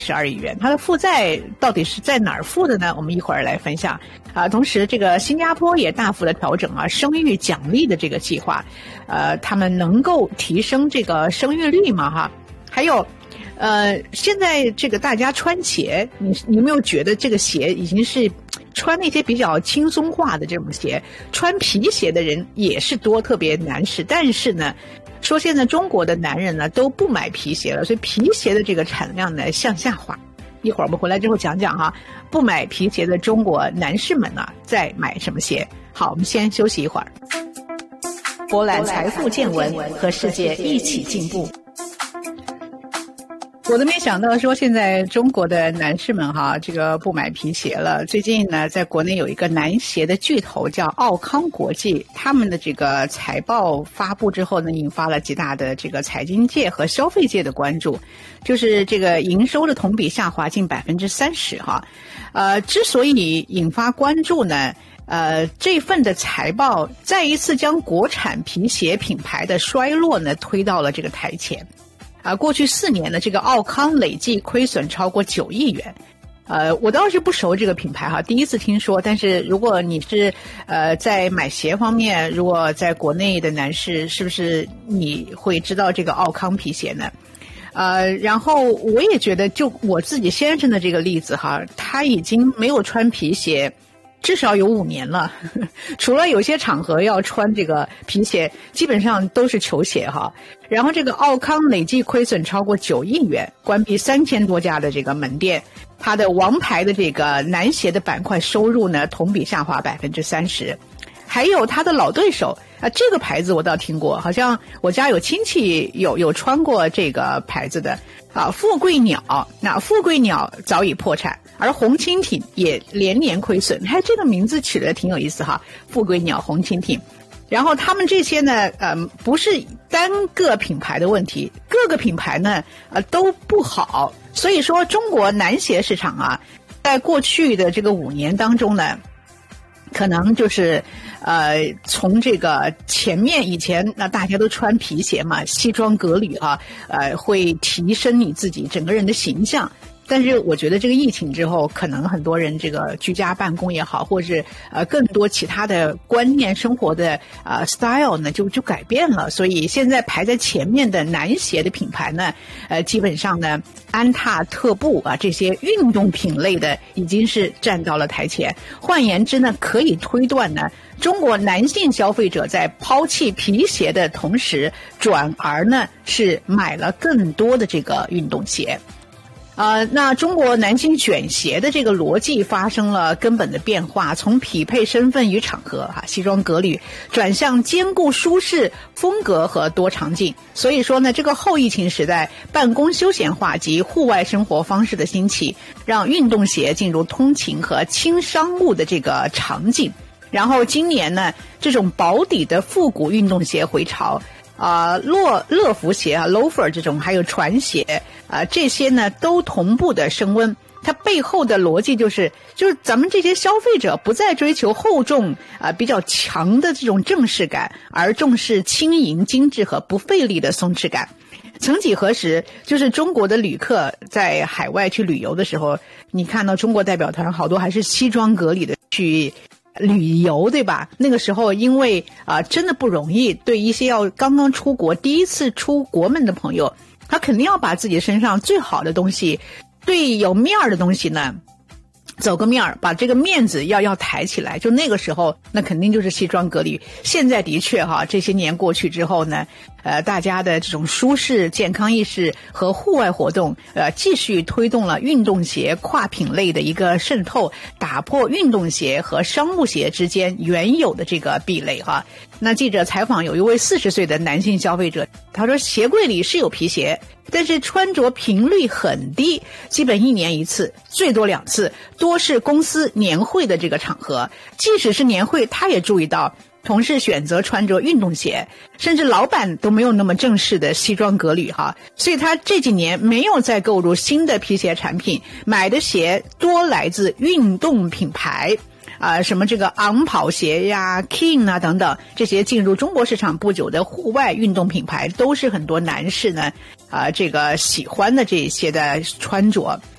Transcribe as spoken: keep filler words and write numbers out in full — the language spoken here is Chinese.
十二亿元，它的负债到底是在哪儿负的呢？我们一会儿来分享啊。同时，这个新加坡也大幅的调整啊生育奖励的这个计划，呃，他们能够提升这个生育率吗？哈，还有，呃，现在这个大家穿鞋，你你有没有觉得这个鞋已经是穿那些比较轻松化的这种鞋，穿皮鞋的人也是多，特别男士，但是呢。说现在中国的男人呢都不买皮鞋了，所以皮鞋的这个产量呢向下滑。一会儿我们回来之后讲讲哈，不买皮鞋的中国男士们呢在买什么鞋？好，我们先休息一会儿。博览财富见闻，和世界一起进步。我都没想到说现在中国的男士们哈，这个不买皮鞋了。最近呢，在国内有一个男鞋的巨头叫奥康国际，他们的这个财报发布之后呢，引发了极大的这个财经界和消费界的关注，就是这个营收的同比下滑近百分之三十哈。呃，之所以引发关注呢，呃，这份的财报再一次将国产皮鞋品牌的衰落呢推到了这个台前。啊，过去四年呢，这个奥康累计亏损超过九亿元。呃，我倒是不熟这个品牌哈，第一次听说。但是如果你是呃在买鞋方面，如果在国内的男士，是不是你会知道这个奥康皮鞋呢？呃，然后我也觉得，就我自己先生的这个例子哈，他已经没有穿皮鞋。至少有五年了，除了有些场合要穿这个皮鞋，基本上都是球鞋哈。然后这个奥康累计亏损超过九亿元，关闭三千多家的这个门店，它的王牌的这个男鞋的板块收入呢，同比下滑百分之三十。还有它的老对手啊，这个牌子我倒听过，好像我家有亲戚有有穿过这个牌子的啊。富贵鸟，那富贵鸟早已破产，而红蜻蜓也连年亏损。哎，这个名字取得挺有意思哈，富贵鸟、红蜻蜓。然后他们这些呢，嗯、呃，不是单个品牌的问题，各个品牌呢，呃，都不好。所以说，中国男鞋市场啊，在过去的这个五年当中呢。可能就是，呃，从这个前面以前那大家都穿皮鞋嘛，西装革履啊，呃，会提升你自己整个人的形象。但是我觉得这个疫情之后，可能很多人这个居家办公也好，或者是呃更多其他的观念、生活的呃 style 呢，就就改变了。所以现在排在前面的男鞋的品牌呢，呃，基本上呢，安踏、特步啊这些运动品类的已经是站到了台前。换言之呢，可以推断呢，中国男性消费者在抛弃皮鞋的同时，转而呢是买了更多的这个运动鞋。呃，那中国男性选鞋的这个逻辑发生了根本的变化，从匹配身份与场合哈，西装革履，转向兼顾舒适、风格和多场景。所以说呢，这个后疫情时代，办公休闲化及户外生活方式的兴起，让运动鞋进入通勤和轻商务的这个场景。然后今年呢，这种薄底的复古运动鞋回潮。啊、呃，乐乐福鞋啊 ，loafer 这种，还有船鞋啊、呃，这些呢都同步的升温。它背后的逻辑就是，就是咱们这些消费者不再追求厚重啊、呃、比较强的这种正式感，而重视轻盈、精致和不费力的松弛感。曾几何时，就是中国的旅客在海外去旅游的时候，你看到中国代表团好多还是西装革履的去。旅游对吧？那个时候因为啊、呃、真的不容易，对一些要刚刚出国第一次出国门的朋友，他肯定要把自己身上最好的东西，最有面儿的东西呢走个面儿，把这个面子要要抬起来。就那个时候那肯定就是西装革履。现在的确哈，这些年过去之后呢，呃大家的这种舒适健康意识和户外活动呃继续推动了运动鞋跨品类的一个渗透，打破运动鞋和商务鞋之间原有的这个壁垒哈。那记者采访有一位四十岁的男性消费者，他说鞋柜里是有皮鞋，但是穿着频率很低，基本一年一次，最多两次，多是公司年会的这个场合。即使是年会，他也注意到同事选择穿着运动鞋，甚至老板都没有那么正式的西装革履哈。所以他这几年没有再购入新的皮鞋产品，买的鞋多来自运动品牌。 啊、呃，什么这个昂跑鞋呀、King 啊等等，这些进入中国市场不久的户外运动品牌，都是很多男士呢啊、呃、这个喜欢的这些的穿着。